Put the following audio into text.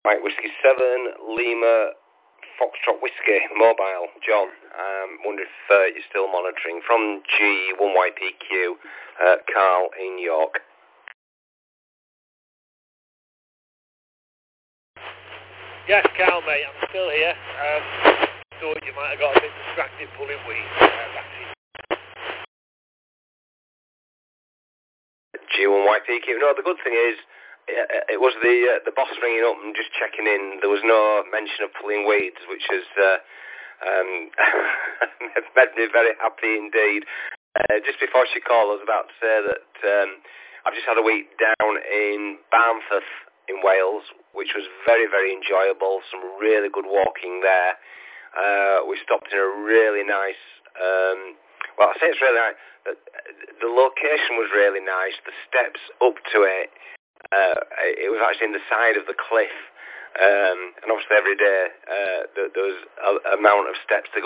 Mike Whiskey 7, Lima, Foxtrot Whiskey, Mobile, John. Wonder if you're still monitoring. From G1YPQ, Carl in York. Yes, Carl, mate, I'm still here. Thought you might have got a bit distracted pulling weeds. G1YPQ. No, the good thing is, it was the boss ringing up and just checking in. There was no mention of pulling weeds, which has made me very happy indeed. Just before she called, I was about to say that I've just had a week down in Barmouth in Wales, which was very, very enjoyable. Some really good walking there. We stopped in a really nice, well, I say it's really nice. The location was really nice. The steps up to it, it was actually in the side of the cliff. And obviously every day there was an amount of steps to go